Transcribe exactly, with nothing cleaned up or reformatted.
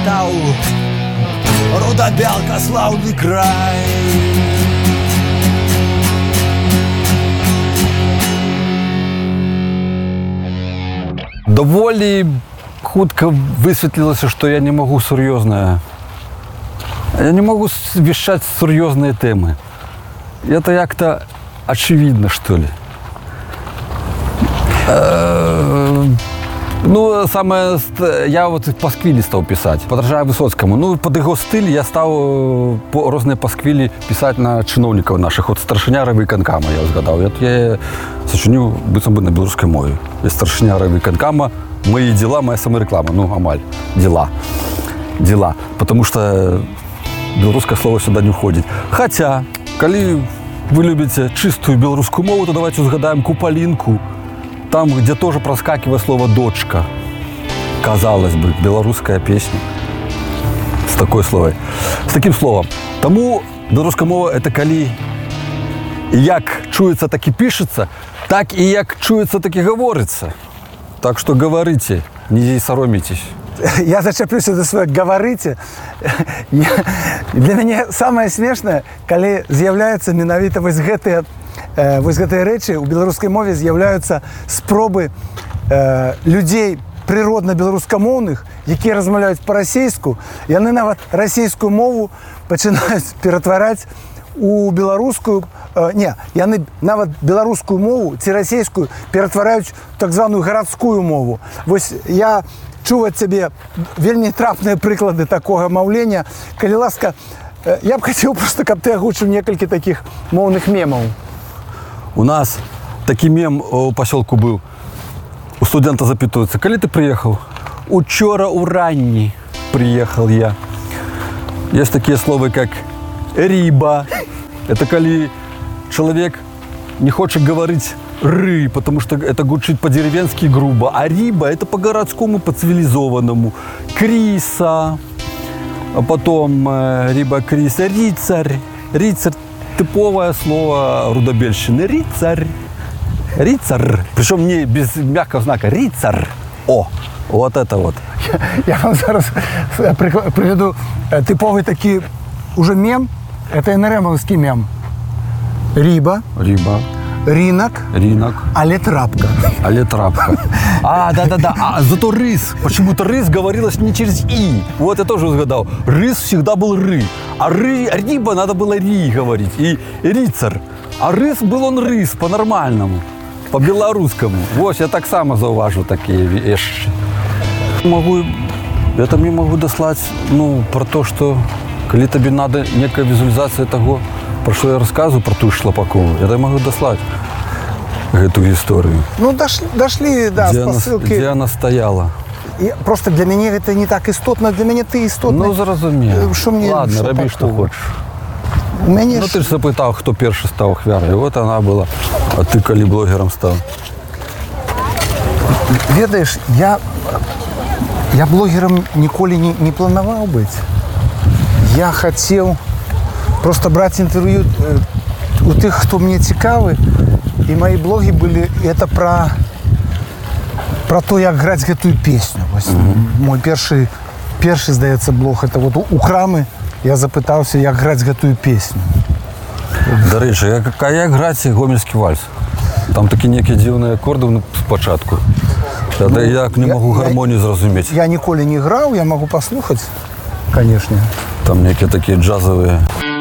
стаў руда-бялка слаўны край. Даволі хутка высветлілася, што я не магу сур'ёзнае. Я не могу вещать серьезные темы. Это як-то очевидно, что ли. Ну, самое... Я вот пасквілі стаў пісаць, падражаю Высоцкаму. Ну, под яго стыль я стаў розныя пасквілі пісаць на чыноўнікаў нашых. Вот старшыня райвыканкама я згадаў. Я, я сачыню быццам бы на беларускай мове. Я старшыня райвыканкама, мои дела, моя самареклама. Ну, амаль. Дела. Дела. Потому что белорусское слово сюда не входит. Хотя, коли вы любите чистую белорусскую мову, то давайте згадаем Купалинку. Там, где тоже проскакивает слово «дочка». Казалось бы, белорусская песня. С такой словой. С таким словом. Тому белорусская мова – это коли як чуется, так и пишется, так и як чуется, так и говорится. Так что говорите, не саромитесь. Я зачаплюся за свое «говорите». Я, для мяне самае смешнае, калі з'яўляюцца менавіта вось гэтыя, э, вось гэтыя рэчы ў беларускай мове з'яўляюцца спробы э, людзей прыродна-беларускамоўных, якія размаўляюць па-расейску, яны нават расійскую мову пачынаюць ператвараць у беларускую, э, не, яны нават беларускую мову ці расійскую ператвараюць так званую гарадскую мову. Вось я чуў ад цябе вельмі трапныя прыклады такога маўлення. Калі ласка, я б хацеў проста, каб ты агучыў некалькі такіх моўных мемаў. У нас такі мем у пасёлку быў. У студента запытаюцца: калі ты прыехаў? Учора ўранні прыехал я. Есть такія словы, как риба. Это калі чалавек не хоча говорить ры, потому что это гучит по-деревенски грубо. А риба – это по-городскому, по-цивилизованному. Криса, а потом э, риба, криса, рицарь. Рицарь – типовое слово рудобельщины. Рицарь. Рицарь. Причем не без мягкого знака. Рицарь. О, вот это вот. Я, я вам зараз приведу типовый такой уже мем. Это НРМовский мем. Риба. Риба. Ринок. Ринок. Але трапка. Але трапка. А, да-да-да. А зато рыс. Почему-то рыс говорилось не через «и». Вот я тоже угадал. Рыс всегда был «ры». А ры, риба надо было «ри» говорить. И рицарь. А рыс был он рыс по-нормальному. По-белорусскому. Вот, я так само зауважу такие вещи. Могу, это мне могу дослать, ну, про то, что коли тебе надо некая визуализация того, про что я рассказываю, про ту Шлапакову, я могу дослать эту историю. Ну, дошли, дошли да, где с посылки. Она, где она стояла. И просто для меня это не так истотно, для меня ты истотно. Ну, зразумело. Что мне Ладно, роби, что хочешь. У меня ну, ж... ты же запытал, кто первый стал ахвярой. Вот она была. А ты коли блогером стал? Ведаешь, я, я блогером николи не, не планировал быть. Я хотел просто брать интервью у тех, кто мне цікавы. И мои блоги были, это про, про то, как играть эту песню. Mm-hmm. Мой первый, первый, сдается, блог, это вот у, у Крамы. Я запытался, як граць гэтую песню. Дарэчы, як, а як граць гомельскі вальс? Там такі некія дзіўныя акорды спачатку. Я, ну, я не я, могу гармонію зразумець. Я ніколі не граў, я могу послухаць, конечно. Там некія такія джазовые.